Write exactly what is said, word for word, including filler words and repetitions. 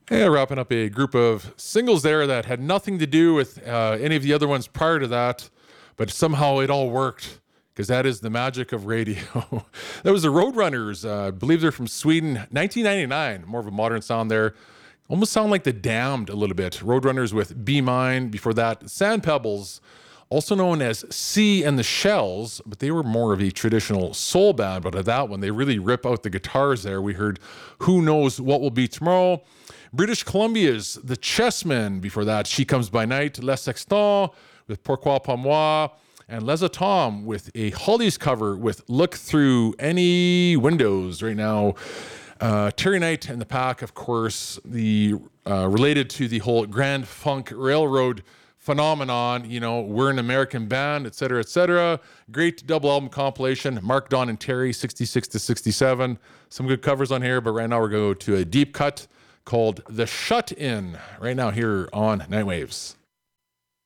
Yeah, wrapping up a group of singles there that had nothing to do with uh, any of the other ones prior to that, but somehow it all worked because that is the magic of radio. That was the Roadrunners. Uh, I believe they're from Sweden, nineteen ninety-nine. More of a modern sound there. Almost sound like the Damned a little bit. Roadrunners with Be Mine. Before that, Sand Pebbles, also known as Sea and the Shells, but they were more of a traditional soul band. But at that one, they really rip out the guitars there. We heard Who Knows What Will Be Tomorrow. British Columbia's The Chessmen. Before that, She Comes by Night, Les Sextants with Pourquoi Pas Moi, and Les Tom with a Hollies cover with Look Through Any Windows right now. Uh, Terry Knight and the Pack, of course, the uh, related to the whole Grand Funk Railroad phenomenon, you know, we're an American band, et cetera, et cetera. Great double album compilation. Mark, Don, and Terry, sixty-six to sixty-seven. Some good covers on here, but right now we're going to go to a deep cut called The Shut In right now here on Nightwaves.